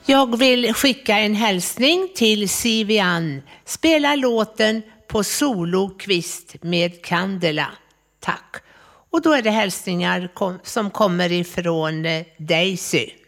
Jag vill skicka en hälsning till Sivian. Spela låten På solokvist med Candela. Tack. Och då är det hälsningar som kommer ifrån Daisy.